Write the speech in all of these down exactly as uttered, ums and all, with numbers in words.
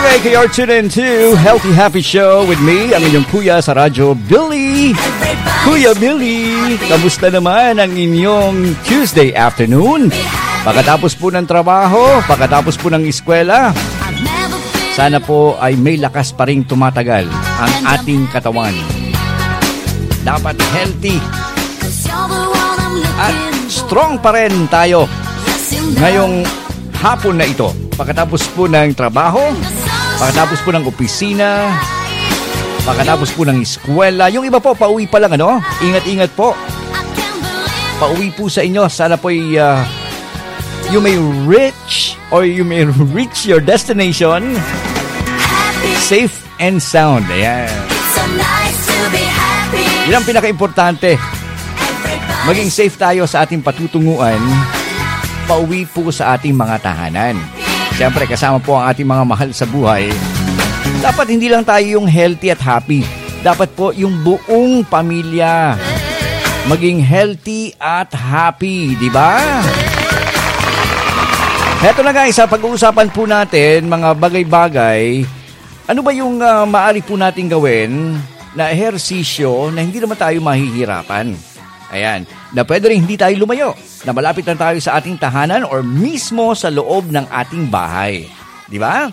Okay, you're tuned in to Healthy Happy Show with me, ang inyong kuya sa radyo, Billy. Kuya Billy, kamusta naman ang inyong Tuesday afternoon? Pagkatapos po ng trabaho, pagkatapos po ng eskwela, sana po ay may lakas pa rin tumatagal ang ating katawan. Dapat healthy at strong pa rin tayo ngayong hapon na ito. Pagkatapos po ng trabaho, pagkatapos po ng opisina, pagkatapos po ng eskwela. Yung iba po, pauwi pa lang, ano? Ingat-ingat po. Pauwi po sa inyo. Sana po ay, uh, you may reach or you may reach your destination safe and sound. Ayan. Yan ang pinaka-importante. Maging safe tayo sa ating patutunguan pauwi po sa ating mga tahanan. Siyempre, kasama po ang ating mga mahal sa buhay. Dapat hindi lang tayo yung healthy at happy. Dapat po yung buong pamilya maging healthy at happy, di ba? Heto na guys, sa pag-uusapan po natin mga bagay-bagay, ano ba yung uh, maaari po natin gawin na ehersisyo na hindi naman tayo mahihirapan? Ayan, na pwede rin hindi tayo lumayo, na malapit lang tayo sa ating tahanan or mismo sa loob ng ating bahay. Di ba?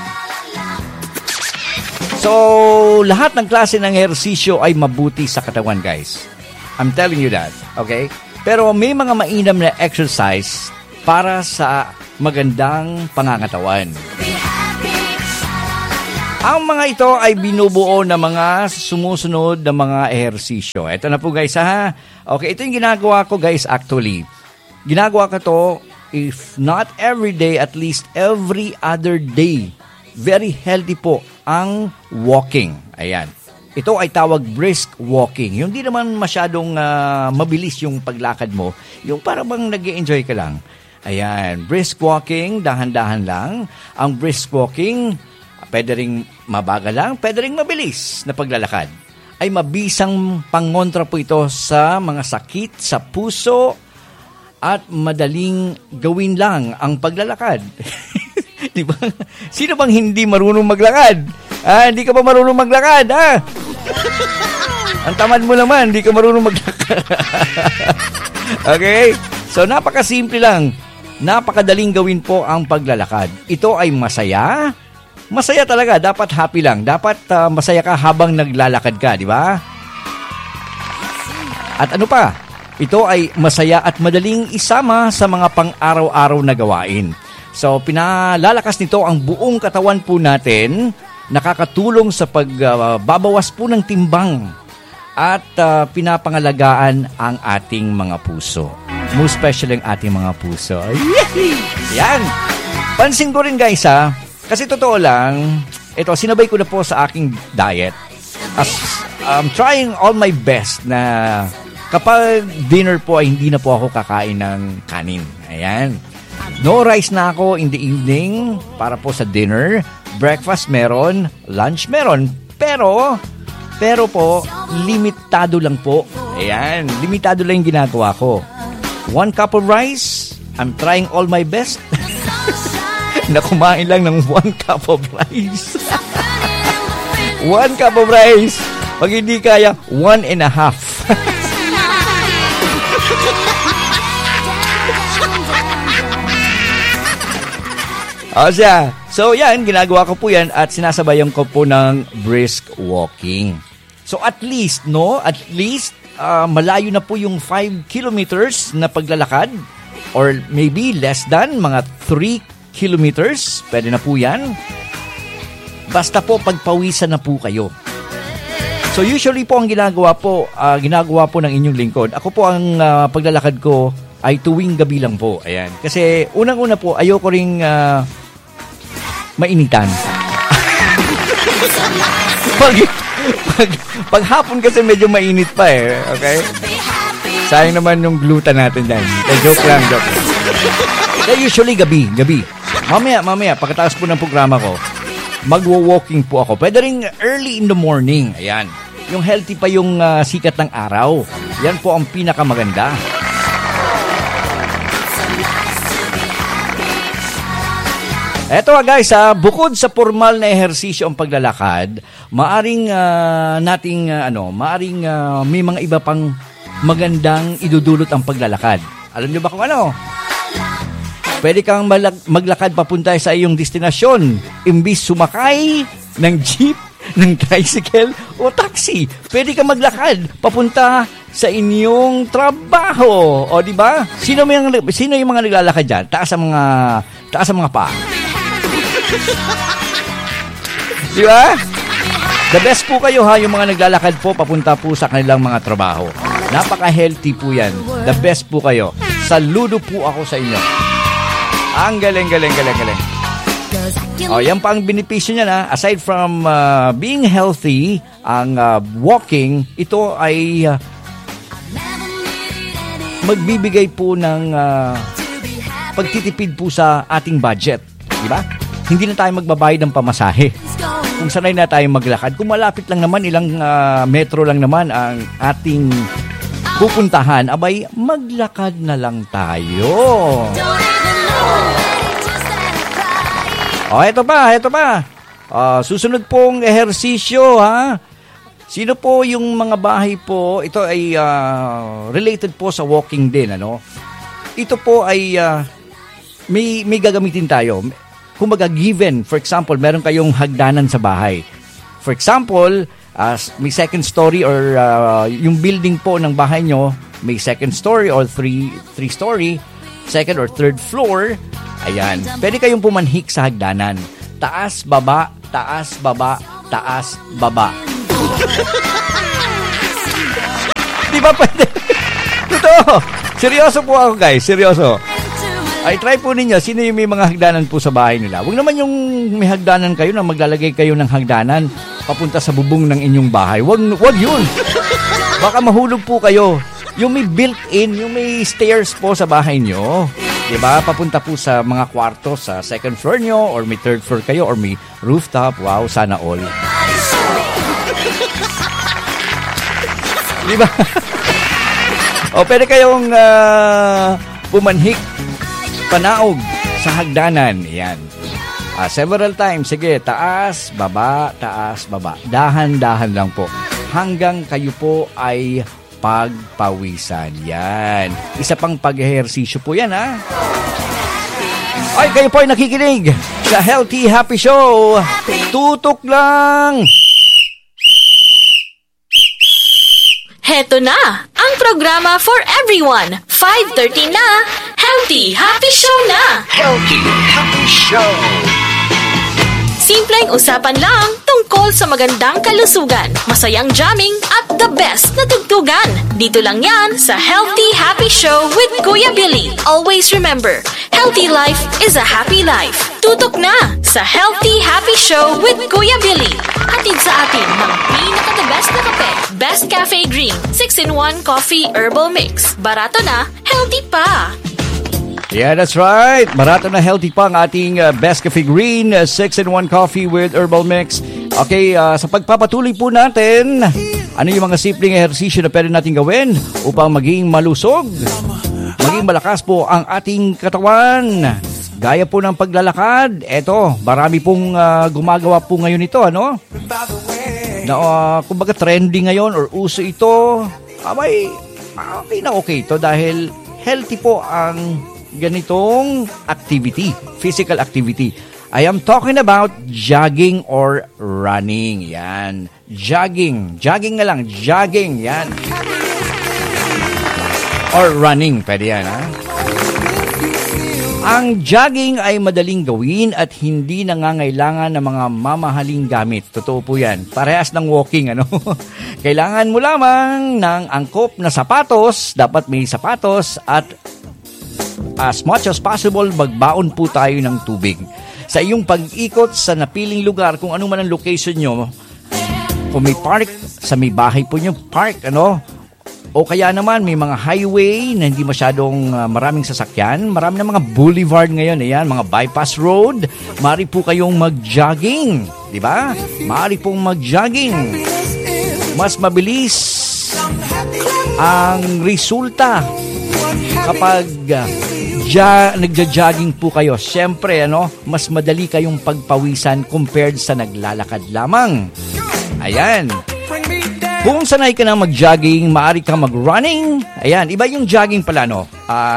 So, lahat ng klase ng ehersisyo ay mabuti sa katawan, guys. I'm telling you that, okay? Pero may mga mainam na exercise para sa magandang pangangatawan. Ang mga ito ay binubuo ng mga sumusunod na mga ehersisyo. Ito na po guys ha. Okay, ito yung ginagawa ko guys actually. Ginagawa ko to, if not every day, at least every other day. Very healthy po ang walking. Ayan. Ito ay tawag brisk walking. Yung di naman masyadong uh, mabilis yung paglakad mo. Yung parang bang nag-i-enjoy ka lang. Ayan. Brisk walking, dahan-dahan lang. Ang brisk walking, pwede ring mabagal lang, pwede ring mabilis na paglalakad. Ay mabisang pangontra po ito sa mga sakit sa puso at madaling gawin lang ang paglalakad. Di ba? Sino bang hindi marunong maglakad? Ah, hindi ka pa marunong maglakad, ha? Ang tamad mo naman, hindi ka marunong maglakad. Okay? So napakasimple lang. Napakadaling gawin po ang paglalakad. Ito ay masaya. Masaya talaga, dapat happy lang. Dapat uh, masaya ka habang naglalakad ka, di ba? At ano pa? Ito ay masaya at madaling isama sa mga pang-araw-araw na gawain. So, pinalalakas nito ang buong katawan po natin, nakakatulong sa pagbabawas uh, po ng timbang at uh, pinapangalagaan ang ating mga puso. Most especially ang ating mga puso. Yan! Pansin ko rin guys ha, kasi totoo lang, ito, sinabay ko na po sa aking diet. As, I'm trying all my best na kapag dinner po ay hindi na po ako kakain ng kanin. Ayan. No rice na ako in the evening para po sa dinner. Breakfast meron, lunch meron. Pero, pero po, limitado lang po. Ayan, limitado lang yung ginagawa ko. One cup of rice, I'm trying all my best. Na kumain lang ng one cup of rice. One cup of rice. Pag hindi kaya, one and a half. O siya. So yan, ginagawa ko po yan at sinasabayan ko po ng brisk walking. So at least, no? At least, uh, malayo na po yung five kilometers na paglalakad. Or maybe less than, mga three kilometers, pwede na po yan. Basta po pagpawisan na po kayo. So usually po ang ginagawa po, uh, ginagawa po ng inyong lingkod, ako po ang uh, paglalakad ko ay tuwing gabi lang po. Ayan. Kasi unang-una po, ayoko ring uh, mainitan. pag, pag, pag hapon kasi medyo mainit pa eh. Okay? Sayang naman yung gluta natin dyan. Eh, joke lang, joke lang. Kaya usually gabi, gabi. Mamaya, mamaya, pagkatapos po ng programa ko, magwo-walking po ako. Pwede rin early in the morning. Ayan. Yung healthy pa yung uh, sikat ng araw. Yan po ang pinakamaganda. Eto nga guys, ah, bukod sa formal na ehersisyo ang paglalakad, maaring ah, nating ah, ano, maaring ah, may mga iba pang magandang idudulot ang paglalakad. Alam niyo ba kung ano? Pwede kang malag- maglakad papunta sa iyong destinasyon, imbis sumakay ng jeep, ng tricycle o taxi. Pwede kang maglakad papunta sa inyong trabaho. O di ba? Sino yung sino yung mga naglalakad diyan? Taas ang mga taas ang mga paa. Di ba? The best po kayo ha, yung mga naglalakad po papunta po sa kanilang mga trabaho. Napaka-healthy po yan. The best po kayo. Saludo po ako sa inyo. Ang galing, galing, galing, galing. O, yan pa ang benepisyo niya na. Aside from uh, being healthy, ang uh, walking, ito ay uh, magbibigay po ng uh, pagtitipid po sa ating budget. Di ba? Hindi na tayo magbabayad ng pamasahe. Kung sanay na tayo maglakad, kung malapit lang naman, ilang uh, metro lang naman ang ating pupuntahan, abay, maglakad na lang tayo. O, eto pa, eto pa. Uh, susunod pong ehersisyo, ha? Sino po yung mga bahay po, ito ay uh, related po sa walking din, ano? Ito po ay uh, may, may gagamitin tayo. Kumbaga given, for example, meron kayong hagdanan sa bahay. For example, uh, may second story or uh, yung building po ng bahay nyo, may second story or three, three story, second or third floor. Ayan, pwede kayong pumanhik sa hagdanan. Taas, baba, taas, baba, taas, baba. Di ba pwede? Totoo. Seryoso po ako guys, seryoso. Ay, try po ninyo, sino yung may mga hagdanan po sa bahay nila. Huwag naman yung may hagdanan kayo na maglalagay kayo ng hagdanan papunta sa bubong ng inyong bahay. Huwag, huwag yun. Baka mahulog po kayo. Yung may built-in, yung may stairs po sa bahay nyo. Diba? Papunta po sa mga kwarto sa second floor nyo or may third floor kayo or may rooftop. Wow, sana all. Diba? O, pwede kayong uh, pumanhik, panaog sa hagdanan. Yan. Uh, several times. Sige, taas, baba, taas, baba. Dahan-dahan lang po. Hanggang kayo po ay pagpawisan. Yan. Isa pang pag-ehersisyo po yan, ha? Ay, kayo po ay nakikinig sa Healthy Happy Show. Tutok lang! Heto na, ang programa for everyone. five thirty na, Healthy Happy Show na! Healthy Happy Show! Simpleng usapan lang tungkol sa magandang kalusugan, masayang jamming at the best na tugtugan. Dito lang yan sa Healthy Happy Show with Kuya Billy. Always remember, healthy life is a happy life. Tutok na sa Healthy Happy Show with Kuya Billy. Hatid sa atin ng pinaka-the best na kape. Best Cafe Green, six in one Coffee Herbal Mix. Barato na, healthy pa. Yeah, that's right. Barato na healthy pa ang ating uh, Best Cafe Green, uh, six in one Coffee with Herbal Mix. Okay, uh, sa pagpapatuloy po natin, ano yung mga simpleng ehersisyo na pwede natin gawin upang maging malusog, maging malakas po ang ating katawan. Gaya po ng paglalakad, eto, marami pong uh, gumagawa po ngayon ito, ano? Na, uh, kumbaga trending ngayon or uso ito, abay, okay na okay ito dahil healthy po ang ganitong activity, physical activity. I am talking about jogging or running. Yan. Jogging. Jogging na lang. Jogging. Yan. Or running. Pwede yan, ha? Ang jogging ay madaling gawin at hindi nangangailangan ng mga mamahaling gamit. Totoo po yan. Parehas ng walking, ano? Kailangan mo lamang ng angkop na sapatos. Dapat may sapatos at as much as possible, magbaon po tayo ng tubig. Sa iyong pag-ikot sa napiling lugar, kung ano man ang location nyo, kung may park, sa may bahay po nyo, park, ano? O kaya naman, may mga highway na hindi masyadong uh, maraming sasakyan. Marami na mga boulevard ngayon, ayan, mga bypass road. Maaari po kayong mag-jogging, di ba? Maaari pong mag-jogging. Mas mabilis ang resulta kapag uh, nagja, nagja-jogging po kayo, syempre, ano, mas madali kayong pagpawisan compared sa naglalakad lamang. Ayan. Kung sanay ka na mag-jogging, maaari ka mag-running. Ayan, iba yung jogging pala, no?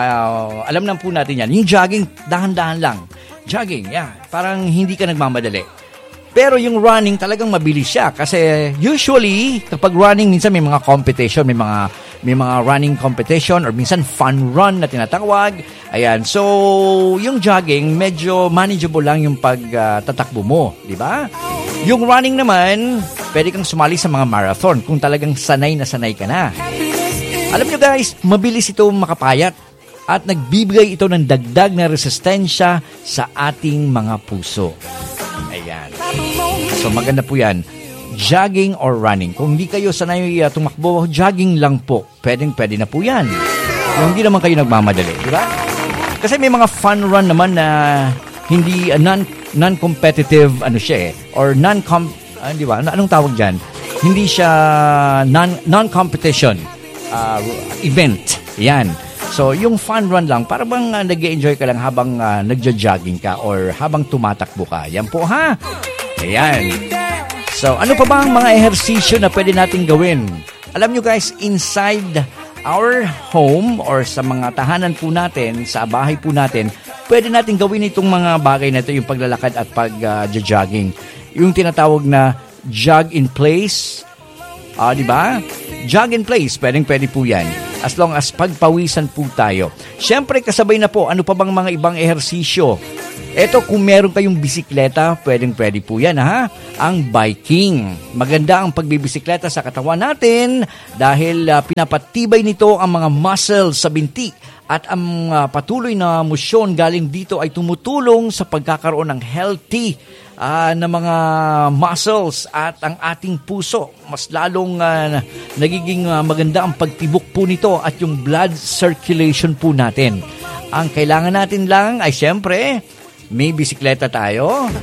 Uh, alam na po natin yan. Yung jogging, dahan-dahan lang. Jogging, yeah. Parang hindi ka nagmamadali. Pero yung running talagang mabilis siya kasi usually kapag running minsan may mga competition, may mga may mga running competition or minsan fun run na tinatawag. Ayan. So, yung jogging medyo manageable lang yung pagtatakbo uh, mo, di ba? Yung running naman, pwede kang sumali sa mga marathon kung talagang sanay na sanay ka na. Alam nyo guys, mabilis ito makapayat at nagbibigay ito ng dagdag na resistensya sa ating mga puso. Ayan. So maganda po yan. Jogging or running. Kung hindi kayo sanay uh, tumakbo, jogging lang po. Pwedeng pwede na po yan. Kung hindi naman kayo nagmamadali. Di ba? Kasi may mga fun run naman na hindi uh, non, non-competitive ano siya eh. Or non-com... Uh, di ba? Anong tawag dyan? Hindi siya non, non-competition uh, event. Yan. So, yung fun run lang, para bang uh, nag-enjoy ka lang habang uh, nagja-jogging ka or habang tumatakbo ka. Yan po, ha? Ayan. So, ano pa ba ang mga ehersisyo na pwede natin gawin? Alam nyo guys, inside our home or sa mga tahanan po natin, sa bahay po natin, pwede natin gawin itong mga bagay na ito, yung paglalakad at pag-jogging. Uh, yung tinatawag na jog in place. Ah, uh, di ba? Jog in place, pwedeng-pwede po yan. As long as pagpawisan po tayo. Siyempre, kasabay na po, ano pa bang mga ibang ehersisyo? Eto, kung meron kayong bisikleta, pwedeng-pwede po yan, ha? Ang biking. Maganda ang pagbibisikleta sa katawan natin dahil uh, pinapatibay nito ang mga muscles sa binti. At ang uh, patuloy na mosyon galing dito ay tumutulong sa pagkakaroon ng healthy uh, na mga muscles at ang ating puso. Mas lalong uh, nagiging uh, maganda ang pagtibok po nito at yung blood circulation po natin. Ang kailangan natin lang ay siyempre may bisikleta tayo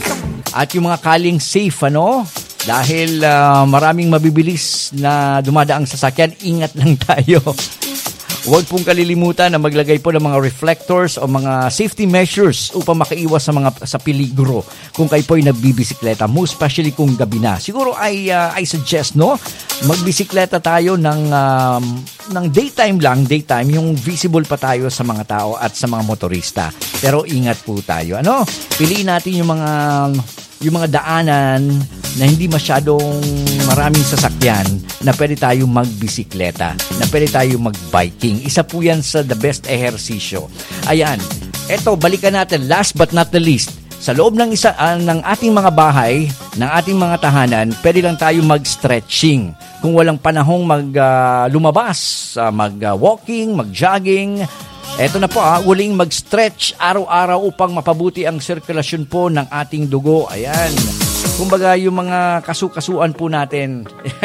at yung mga kaling safe, ano? Dahil uh, maraming mabibilis na dumadaang sasakyan, ingat lang tayo. Huwag pong kalilimutan na maglagay po ng mga reflectors o mga safety measures upang makaiwas sa mga sa peligro kung kayo po ay nagbibisikleta, most especially kung gabi na. Siguro ay uh, I suggest, no, magbisikleta tayo ng um, ng daytime lang, daytime yung visible pa tayo sa mga tao at sa mga motorista. Pero ingat po tayo. Ano? Piliin natin yung mga yung mga daanan na hindi masyadong maraming sasakyan na pwede tayo magbisikleta, na pwede tayo magbiking. Isa po yan sa the best ehersisyo. Ayan, eto, balikan natin, last but not the least, sa loob ng, isa, uh, ng ating mga bahay, ng ating mga tahanan, pwede lang tayo mag-stretching. Kung walang panahong mag, uh, lumabas, uh, mag-walking, uh, mag-jogging, eto na po, ah, uling mag-stretch araw-araw upang mapabuti ang sirkulasyon po ng ating dugo. Ayan. Kumbaga, yung mga kasu-kasuan po natin,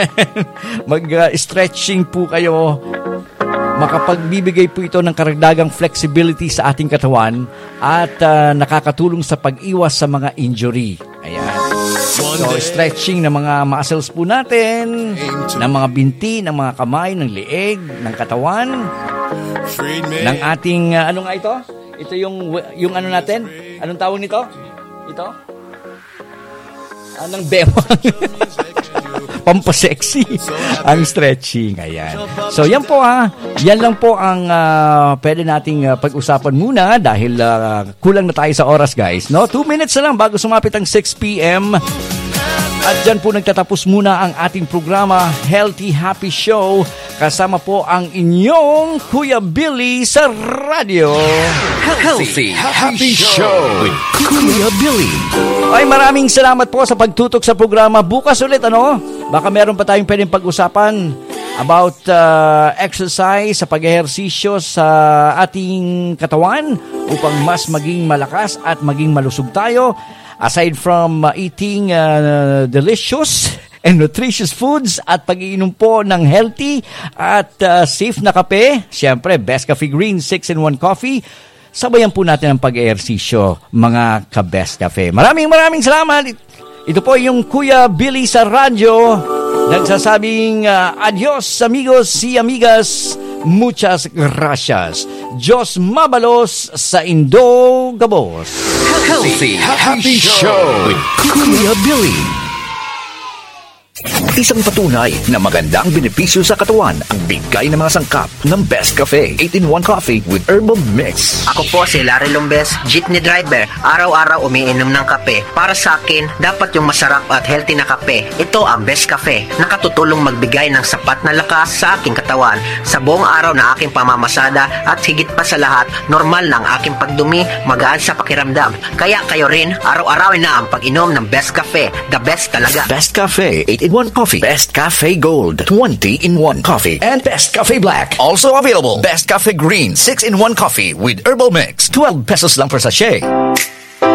mag-stretching uh, po kayo. Makapagbibigay po ito ng karagdagang flexibility sa ating katawan at uh, nakakatulong sa pag-iwas sa mga injury. Ayan. So, stretching ng mga muscles po natin, ng mga binti, ng mga kamay, ng leeg, ng katawan, ng ating, uh, ano nga ito? Ito yung, yung ano natin? Anong tawag nito? Ito? Anong bewang? Pampasexy. Ang stretching. Ayan. So, yan po ha. Yan lang po ang uh, pwede nating uh, pag-usapan muna dahil uh, kulang na tayo sa oras, guys. No? Two minutes na lang bago sumapit ang six p.m. At dyan po nagtatapos muna ang ating programa, Healthy Happy Show. Kasama po ang inyong Kuya Billy sa radyo. Healthy Happy Show with Kuya Billy. Ay, maraming salamat po sa pagtutok sa programa. Bukas ulit, ano? Baka meron pa tayong pwedeng pag-usapan about uh, exercise, sa pag-ehersisyo sa ating katawan upang mas maging malakas at maging malusog tayo. Aside from uh, eating uh, delicious and nutritious foods at pag-iinom po ng healthy at uh, safe na kape, siyempre, Best Coffee Green six in one Coffee, sabayan po natin ang pag-ehersisyo, mga ka-Best Cafe. Maraming maraming salamat. Ito po yung Kuya Billy sa radyo, nagsasabing uh, adios amigos y amigas, muchas gracias. Diyos mabalos sa Indo Gabos. Healthy Happy Show with Kuya Billy. Isang patunay na magandang benepisyo sa katawan ang bigay ng mga sangkap ng Best Cafe eight in one Coffee with Herbal Mix. Ako po si Larry Lumbes, jeepney driver. Araw-araw umiinom ng kape. Para sa akin, dapat yung masarap at healthy na kape. Ito ang Best Cafe. Nakatutulong magbigay ng sapat na lakas sa aking katawan. Sa buong araw na aking pamamasada at higit pa sa lahat, normal na ang aking pagdumi, magaan sa pakiramdam. Kaya kayo rin, araw-arawin na ang pag-inom ng Best Cafe. The best talaga. Best Cafe eight in one Coffee, Best Cafe Gold twenty in one Coffee, and Best Cafe Black. Also available, Best Cafe Green six in one Coffee with Herbal Mix. twelve pesos lang per sachet.